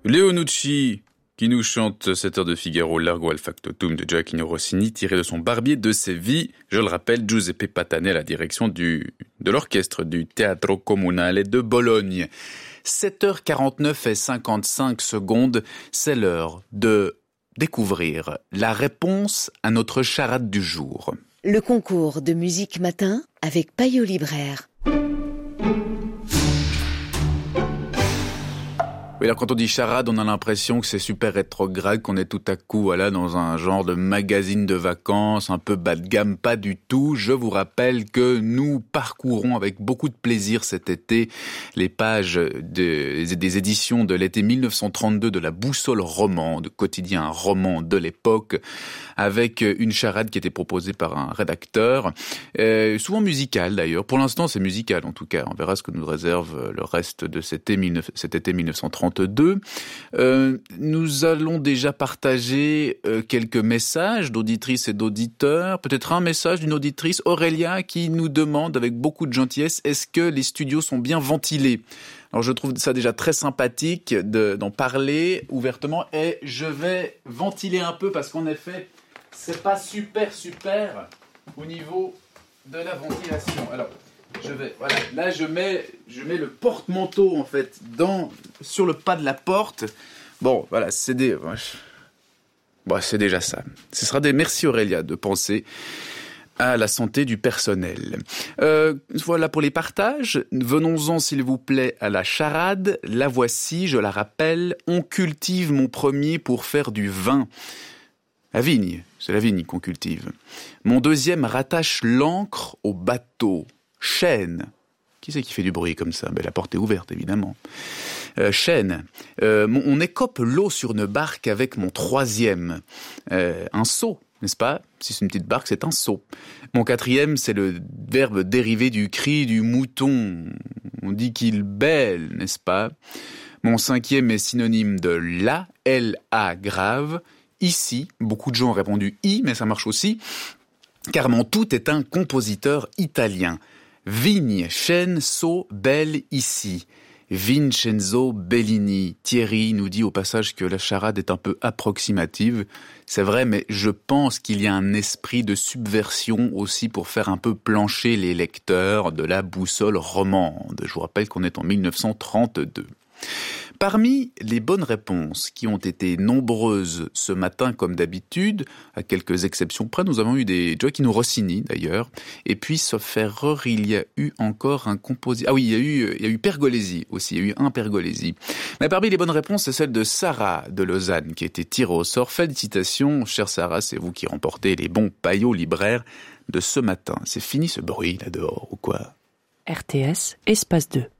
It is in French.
Léo Nucci qui nous chante 7 heures de Figaro, Largo al Factotum de Gioacchino Rossini, tiré de son Barbier de Séville. Je le rappelle, Giuseppe Patane à la direction de l'orchestre du Teatro Comunale de Bologne. 7h49 et 55 secondes, c'est l'heure de découvrir la réponse à notre charade du jour. Le concours de musique matin avec Payot Libraire. Oui, alors quand on dit charade, on a l'impression que c'est super rétrograde, qu'on est tout à coup dans un genre de magazine de vacances, un peu bas de gamme. Pas du tout. Je vous rappelle que nous parcourons avec beaucoup de plaisir cet été les pages des éditions de l'été 1932 de la Boussole romande, quotidien roman de l'époque, avec une charade qui était proposée par un rédacteur, souvent musicale d'ailleurs. Pour l'instant, c'est musical en tout cas. On verra ce que nous réserve le reste de cet été 1932. Nous allons déjà partager quelques messages d'auditrices et d'auditeurs. Peut-être un message d'une auditrice, Aurélia, qui nous demande avec beaucoup de gentillesse, est-ce que les studios sont bien ventilés ? Alors je trouve ça déjà très sympathique d'en parler ouvertement et je vais ventiler un peu parce qu'en effet, c'est pas super au niveau de la ventilation. Alors, là je mets le porte-manteau en fait sur le pas de la porte. Bon, voilà, c'est déjà ça. Ce sera merci Aurélia de penser à la santé du personnel. Voilà pour les partages. Venons-en s'il vous plaît à la charade. La voici, je la rappelle. On cultive mon premier pour faire du vin. La vigne, c'est la vigne qu'on cultive. Mon deuxième rattache l'encre au bateau. Chêne. Qui c'est qui fait du bruit comme ça ? La porte est ouverte, évidemment. Chêne. On écope l'eau sur une barque avec mon troisième. Un seau, n'est-ce pas ? Si c'est une petite barque, c'est un seau. Mon quatrième, c'est le verbe dérivé du cri du mouton. On dit qu'il bêle, n'est-ce pas ? Mon cinquième est synonyme de la, L-A grave. Ici, beaucoup de gens ont répondu I, mais ça marche aussi, car mon tout est un compositeur italien. Vigne, chêne, seau, belle, ici. Vincenzo Bellini. Thierry nous dit au passage que la charade est un peu approximative. C'est vrai, mais je pense qu'il y a un esprit de subversion aussi pour faire un peu plancher les lecteurs de la Boussole romande. Je vous rappelle qu'on est en 1932. Parmi les bonnes réponses qui ont été nombreuses ce matin comme d'habitude, à quelques exceptions près, nous avons eu des Gioacchino Rossini d'ailleurs, et puis sauf erreur, il y a eu encore un compositeur. Ah oui, il y a eu Pergolesi aussi, il y a eu un Pergolesi. Mais parmi les bonnes réponses, c'est celle de Sarah de Lausanne qui a été tirée au sort. Félicitations, chère Sarah, c'est vous qui remportez les bons paillots libraires de ce matin. C'est fini ce bruit là dehors ou quoi ? RTS, espace 2.